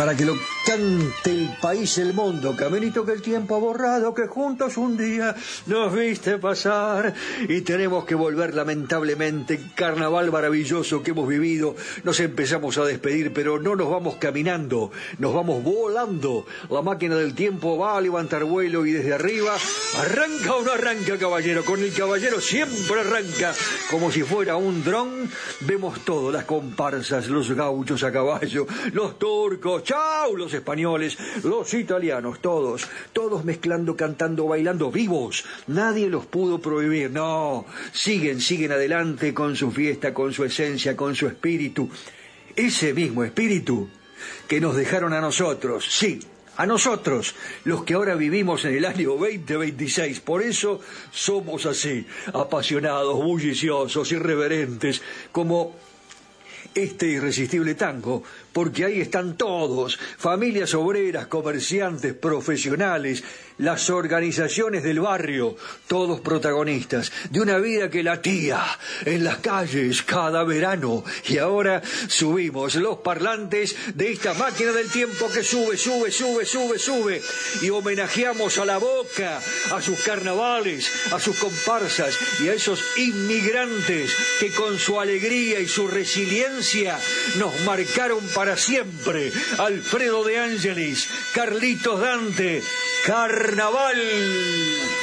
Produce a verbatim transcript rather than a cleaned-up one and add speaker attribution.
Speaker 1: para que lo cante el país, el mundo. Caminito que el tiempo ha borrado, que juntos un día nos viste pasar. Y tenemos que volver, lamentablemente. Carnaval maravilloso que hemos vivido. Nos empezamos a despedir, pero no nos vamos caminando, nos vamos volando. La máquina del tiempo va a levantar vuelo y desde arriba, ¿arranca o no arranca, caballero? Con el caballero siempre arranca, como si fuera un dron. Vemos todo, las comparsas, los gauchos a caballo, los turcos, chau, los españoles, los italianos, todos, todos mezclando, cantando, bailando, vivos. Nadie los pudo prohibir, no, siguen, siguen adelante con su fiesta, con su esencia, con su espíritu. Ese mismo espíritu que nos dejaron a nosotros, sí, a nosotros, los que ahora vivimos en el año veinte veintiséis. Por eso somos así, apasionados, bulliciosos, irreverentes, como este irresistible tango, porque ahí están todos, familias obreras, comerciantes, profesionales, las organizaciones del barrio, todos protagonistas de una vida que latía en las calles cada verano. Y ahora subimos los parlantes de esta máquina del tiempo que sube, sube, sube, sube, sube, y homenajeamos a La Boca, a sus carnavales, a sus comparsas y a esos inmigrantes que con su alegría y su resiliencia nos marcaron para siempre. Alfredo de Ángelis, Carlitos Dante, Carnaval.